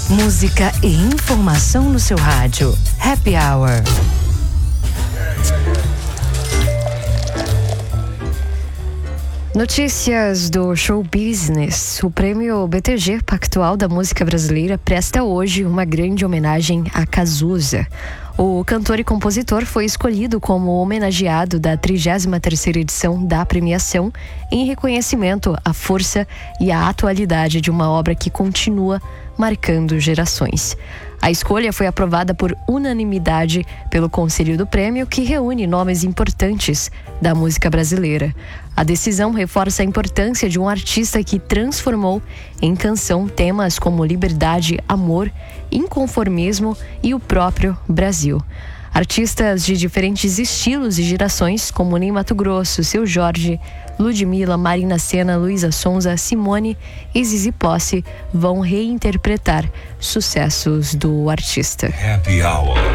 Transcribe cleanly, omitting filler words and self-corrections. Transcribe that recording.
Música e informação no seu rádio. Happy Hour. Notícias do show business. O prêmio BTG Pactual da música brasileira presta hoje uma grande homenagem a Cazuza. O cantor e compositor foi escolhido como homenageado da 33ª edição da premiação em reconhecimento à força e à atualidade de uma obra que continua marcando gerações. A escolha foi aprovada por unanimidade pelo Conselho do Prêmio, que reúne nomes importantes da música brasileira. A decisão reforça a importância de um artista que transformou em canção temas como liberdade, amor, inconformismo e o próprio Brasil. Artistas de diferentes estilos e gerações, como Ney Matogrosso, Seu Jorge, Ludmilla, Marina Sena, Luísa Sonza, Simone e Zizi Posse, vão reinterpretar sucessos do artista. Happy Hour.